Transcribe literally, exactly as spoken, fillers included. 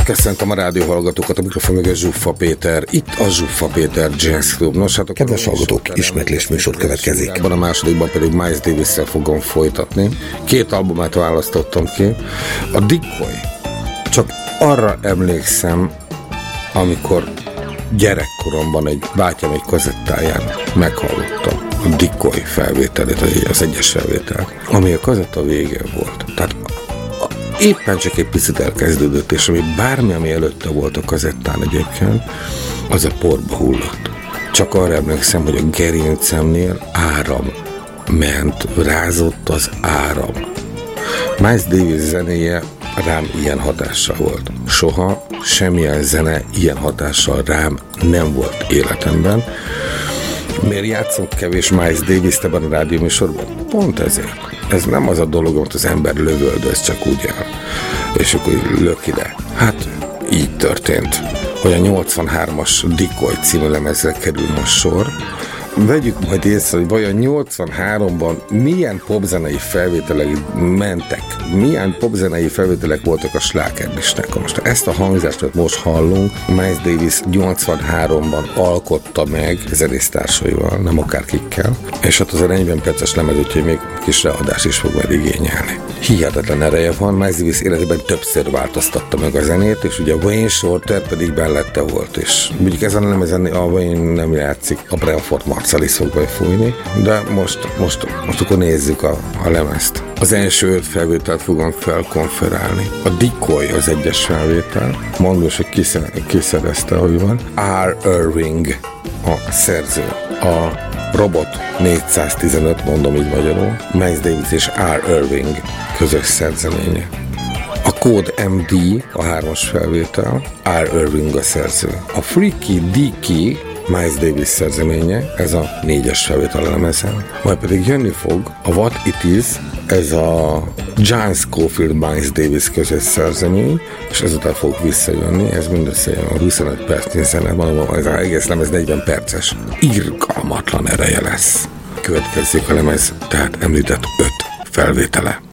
Köszöntöm a rádióhallgatókat, a mikrofon mögött Zsuffa Péter, itt a Zsuffa Péter Jazz Club. Nos, hát kedves hallgatók, ismétlés műsor következik. Ebben a másodikban pedig Miles Davis-szel fogom folytatni. Két albumát választottam ki. A Decoy. Csak arra emlékszem, amikor gyerekkoromban egy bátyám egy kazettáján meghallottam a Decoy felvételét, az egyes felvétel, ami a kazetta vége volt. Tehát éppen csak egy picit elkezdődött, és ami bármi, ami előtte volt a kazettán egyébként, az a porba hullott. Csak arra emlékszem, hogy a gerincemnél áram ment, rázott az áram. Miles Davis zenéje rám ilyen hatással volt. Soha semmilyen zene ilyen hatással rám nem volt életemben. Miért játszunk kevés Miles Davis-t ebben a rádióműsorban? Pont ezért. Ez nem az a dolog, amit az ember lövöldöz csak úgy el, és akkor lök ide. Hát így történt, hogy a nyolcvanhármas Decoy című lemezre kerül most sor. Vegyük majd észre, hogy vajon nyolcvanháromban milyen popzenei felvételek mentek, milyen popzenei felvételek voltak a slágerlistákon. Most ezt a hangzást, amit most hallunk, Miles Davis nyolcvanháromban alkotta meg zenésztársaival, nem akárkikkel, és hát az a negyven perces lemez, úgyhogy még kis readás is fog majd igényelni. Hihetetlen ereje van, Miles Davis életében többször változtatta meg a zenét, és ugye Wayne Shorter pedig mellette volt, és mondjuk ezen a lemezen a Wayne nem játszik, a Branford Marsalis fog majd fújni, de most, most, most akkor nézzük a, a lemezt. Az első öt felvételt fogom felkonferálni. A Decoy az egyes felvétel, mondom, hogy kiszerezte, hogy van. R. Irving a szerző. A Robot négyszáztizenöt, mondom így magyarul, Miles Davis és R. Irving közös szerzeménye. A Code em dé a hármas felvétel, R. Irving a szerző. A Freaky Deaky Miles Davis szerzeménye, ez a négyes felvétel a lemezen. Majd pedig jönni fog a What It Is, ez a John Scofield Miles Davis közös szerzemény, és ezután fog visszajönni, ez mindössze a huszonöt percnyi zene, mondom, ez az egész lemez negyven perces. Irgalmatlan ereje lesz. Következzék a lemez, tehát említett öt felvétele.